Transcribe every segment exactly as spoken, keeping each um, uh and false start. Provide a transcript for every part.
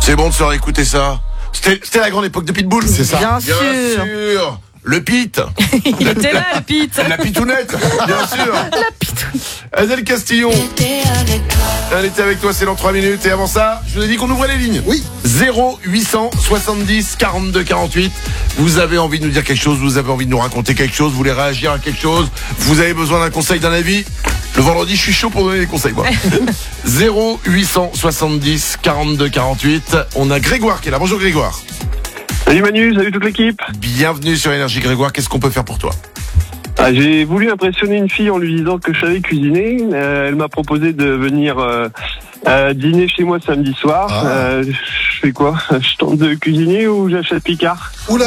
C'est bon de se réécouter ça. C'était, c'était la grande époque de Pitbull. C'est ça. Bien, Bien sûr. sûr. Le Pit. Il était là, le Pete. La pitounette, bien sûr. La pitoune. Adèle Castillon. Elle était avec toi, c'est dans trois minutes. Et avant ça, je vous ai dit qu'on ouvrait les lignes. Oui. zéro huit cent soixante-dix quarante-deux quarante-huit. Vous avez envie de nous dire quelque chose, vous avez envie de nous raconter quelque chose, vous voulez réagir à quelque chose, vous avez besoin d'un conseil, d'un avis. Le vendredi, je suis chaud pour donner des conseils, moi. zéro huit cent soixante-dix quarante-deux quarante-huit. On a Grégoire qui est là. Bonjour Grégoire. Salut Manu, salut toute l'équipe. Bienvenue sur Énergie Grégoire. Qu'est-ce qu'on peut faire pour toi? Ah, j'ai voulu impressionner une fille en lui disant que je savais cuisiner. Euh, elle m'a proposé de venir euh, euh, dîner chez moi samedi soir. Ah. Euh, je fais quoi? Je tente de cuisiner ou j'achète Picard? Oula.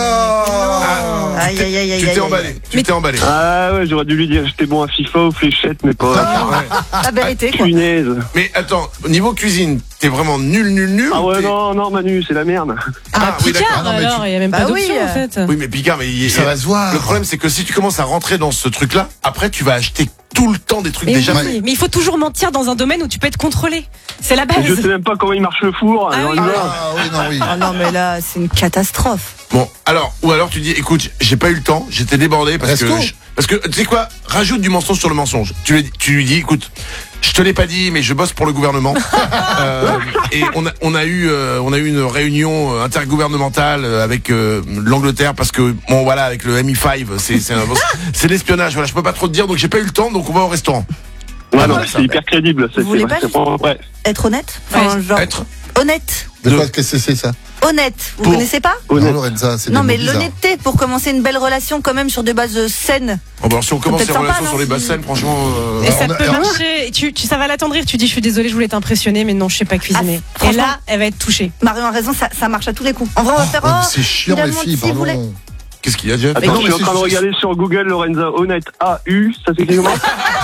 Ah, Aïe, aïe, aïe, aïe, Tu t'es aïe. emballé. Tu Mais- t'es emballé. Ah ouais, j'aurais dû lui dire j'étais bon à FIFA ou fléchette, mais pas... Ouais. La vérité, quoi. Punaise. Mais attends, au niveau cuisine, t'es vraiment nul, nul, nul. Ah ou ouais, t'es- non, non Manu, c'est la merde. Ah, oui, d'accord. Picard, Ah non, mais alors, tu- il n'y a même Bah pas oui, d'option, euh. en fait. Oui, mais Picard, mais il- Ça va se voir. Le problème, c'est que si tu commences à rentrer dans ce truc-là, après, tu vas acheter tout le temps des trucs Mais déjà oui, faits. mais il faut toujours mentir dans un domaine où tu peux être contrôlé. C'est la base. Je sais même pas comment il marche le four. Ah alors oui. il va. Ah oui, non, oui. Oh non, mais là, c'est une catastrophe. Bon, alors, ou alors tu dis, écoute, j'ai pas eu le temps, j'étais débordé parce Resto. que, je- parce que, tu sais quoi, rajoute du mensonge sur le mensonge. Tu lui, tu lui dis, écoute, je te l'ai pas dit, mais je bosse pour le gouvernement. Euh, et on a, on a eu, euh, on a eu une réunion euh, intergouvernementale euh, avec euh, l'Angleterre parce que, bon, voilà, avec le M I cinq, c'est, c'est, un- c'est l'espionnage. Voilà, je peux pas trop te dire, donc j'ai pas eu le temps, donc on va au restaurant. Ouais, Ah non, non, mais ça, c'est hyper crédible. C'est, Vous voulez c'est pas vrai, c'est pas vrai. Être honnête? Enfin, Ouais. genre, Être honnête. De De- quoi, qu'est-ce que c'est ça? Honnête. Vous Pour- connaissez pas? Non, Honnête. Lorenza, c'est Non, des mais mots bizarres. l'honnêteté pour commencer une belle relation quand même sur des bases euh, saines. Bon, bah, alors, si on commence les peut-être sympa, relations non, sur les si- bassins, franchement, euh, Et Alors, ça on a- peut alors- marcher. Tu, tu, ça va l'attendrir. Tu dis, je suis désolée, je voulais t'impressionner, mais non, je sais pas cuisiner. Ah, Et franchement- là, elle va être touchée. Marion a raison, ça, ça marche à tous les coups. En vrai, on va faire. Ouais, mais Oh, c'est chiant, il a les menti, filles, vous voulez- pardon. qu'est-ce qu'il y a, Jeff? Attends, non, je suis mais en c'est train de juste- regarder sur Google Lorenza Honnête A U, ça s'écrit comment?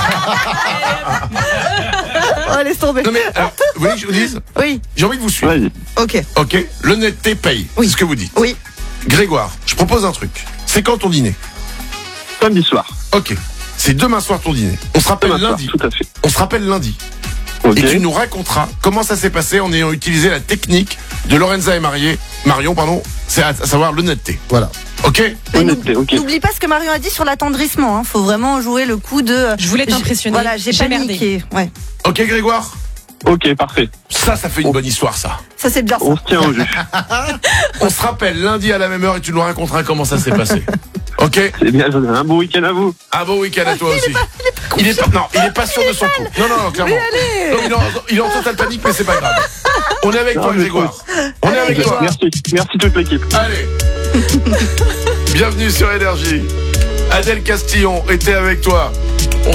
Oh, laisse tomber. Non mais, alors, vous voulez que je vous dise? Oui, J'ai envie de vous suivre. Vas-y. ok. Ok, l'honnêteté paye. Oui. C'est ce que vous dites. Oui. Grégoire, je propose un truc. C'est quand ton dîner? Samedi soir. Ok. C'est demain soir ton dîner. On se rappelle Demain soir, lundi. tout à fait. On se rappelle lundi. Ok. Et tu nous raconteras comment ça s'est passé en ayant utilisé la technique de Lorenza et Marié, Marion, pardon, c'est à, à savoir l'honnêteté. Voilà. Ok? Mais Honnêteté, ok. N'oublie pas ce que Marion a dit sur l'attendrissement. Hein. Faut vraiment jouer le coup de. Je voulais J'ai- t'impressionner. Voilà, j'ai J'ai merdé. paniqué. Ouais. Ok, Grégoire? Ok, parfait. Ça, ça fait une bonne histoire, ça. Ça c'est bien ça. On se tient au jus. On se rappelle lundi à la même heure et tu nous raconteras comment ça s'est passé. Ok? C'est bien, un bon week-end à vous. Un bon week-end à toi aussi. Il est pas, non, il est pas sûr de son coup. Non, non, non, clairement. Non, il, est en, il est en totale panique, mais c'est pas grave. On est avec Non, toi, mais Grégoire. On est avec Allez, toi. Merci, merci toute l'équipe. Allez. Bienvenue sur Énergie. Adèle Castillon était avec toi.